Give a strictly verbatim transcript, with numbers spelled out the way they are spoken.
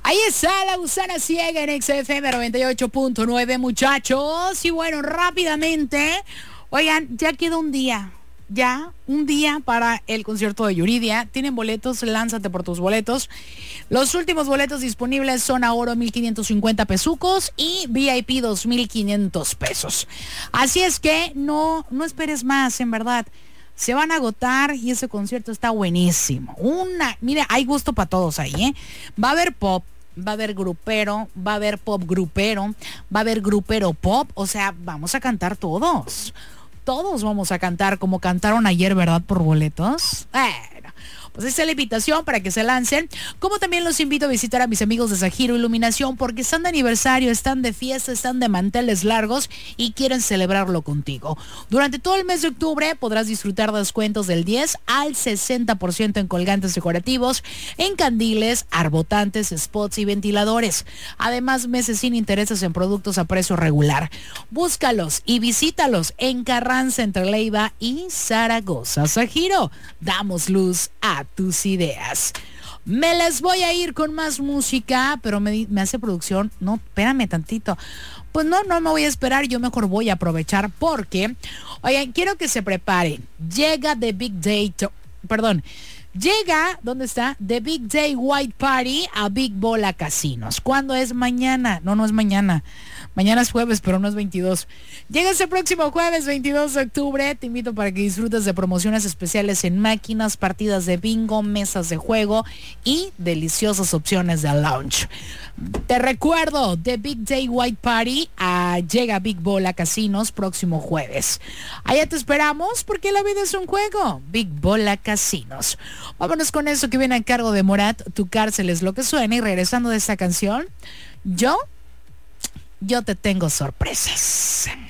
Ahí está la gusana ciega en X F M noventa y ocho punto nueve, muchachos. Y bueno, rápidamente, oigan, ya queda un día. Ya, un día para el concierto de Yuridia. Tienen boletos, lánzate por tus boletos. Los últimos boletos disponibles son a oro mil quinientos cincuenta pesucos y V I P dos mil quinientos pesos. Así es que no, no esperes más, en verdad. Se van a agotar y ese concierto está buenísimo. Una, mire, hay gusto para todos ahí, ¿eh? Va a haber pop, va a haber grupero, va a haber pop grupero, va a haber grupero pop. O sea, vamos a cantar todos. Todos vamos a cantar como cantaron ayer, ¿verdad? Por boletos. Bueno, pues esa es la invitación para que se lancen. Como también los invito a visitar a mis amigos de Sajiro Iluminación porque están de aniversario, están de fiesta, están de manteles largos y quieren celebrarlo contigo. Durante todo el mes de octubre podrás disfrutar descuentos del diez al sesenta por ciento en colgantes decorativos, en candiles, arbotantes, spots y ventiladores. Además, meses sin intereses en productos a precio regular. Búscalos y visítalos en Carranza entre Leiva y Zaragoza. Sajiro, damos luz a tus ideas. Me les voy a ir con más música, pero me, me hace producción. No, espérame tantito. Pues no, no me voy a esperar, yo mejor voy a aprovechar porque, oigan, quiero que se preparen. Llega The Big Day, to, perdón, llega, ¿dónde está? The Big Day White Party a Big Bola Casinos. ¿Cuándo es? Mañana. No, no es mañana. Mañana es jueves, pero no es veintidós. Llega ese próximo jueves, veintidós de octubre. Te invito para que disfrutes de promociones especiales en máquinas, partidas de bingo, mesas de juego y deliciosas opciones de lounge. Te recuerdo, The Big Day White Party uh, llega Big Bola Casinos próximo jueves. Allá te esperamos porque la vida es un juego. Big Bola Casinos. Vámonos con eso que viene a cargo de Morat. Tu cárcel es lo que suena. Y regresando de esta canción, yo... Yo te tengo sorpresas.